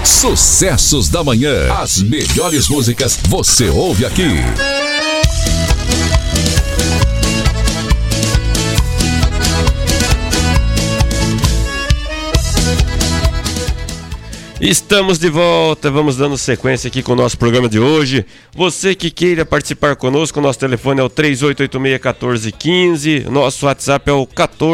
Sucessos da Manhã. As melhores músicas você ouve aqui. Estamos de volta, vamos dando sequência aqui com o nosso programa de hoje. Você que queira participar conosco, nosso telefone é o 3886-1415, nosso WhatsApp é o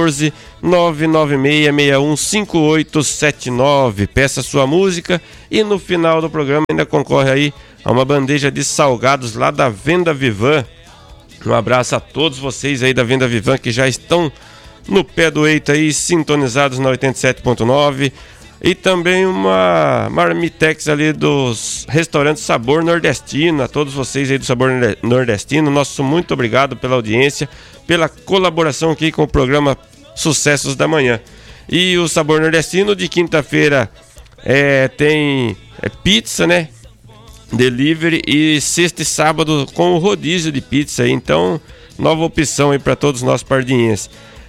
14996615879. Peça sua música e no final do programa ainda concorre aí a uma bandeja de salgados lá da Venda Vivan. Um abraço a todos vocês aí da Venda Vivan que já estão no pé do eito aí, sintonizados na 87.9. E também uma marmitex ali dos restaurantes Sabor Nordestino. A todos vocês aí do Sabor Nordestino, nosso muito obrigado pela audiência, pela colaboração aqui com o programa Sucessos da Manhã. E o Sabor Nordestino de quinta-feira tem pizza, né? Delivery, e sexta e sábado com o rodízio de pizza. Então, nova opção aí para todos nós pardienses.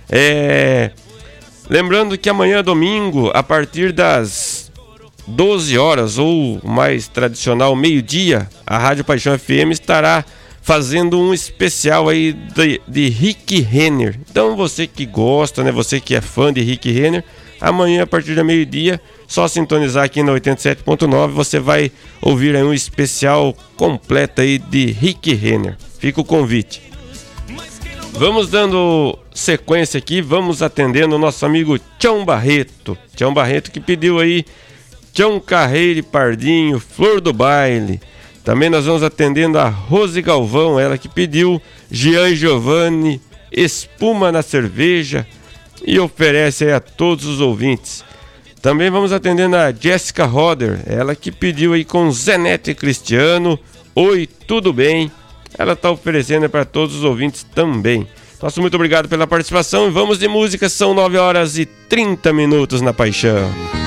Lembrando que amanhã, domingo, a partir das 12 horas, ou mais tradicional, meio-dia, a Rádio Paixão FM estará fazendo um especial aí de Rick Renner. Então, você que gosta, né, você que é fã de Rick Renner, amanhã, a partir da meio-dia, só sintonizar aqui na 87.9, você vai ouvir aí um especial completo aí de Rick Renner. Fica o convite. Vamos dando sequência aqui, vamos atendendo o nosso amigo Tião Barreto. Tião Barreto que pediu aí Tião Carreiro e Pardinho, Flor do Baile. Também nós vamos atendendo a Rose Galvão, ela que pediu Jean Giovanni, Espuma na Cerveja, e oferece aí a todos os ouvintes. Também vamos atendendo a Jéssica Roder, ela que pediu aí com Zenete e Cristiano, Oi, tudo bem? Ela está oferecendo para todos os ouvintes também. Nosso muito obrigado pela participação e vamos de música, são 9 horas e 30 minutos na Paixão.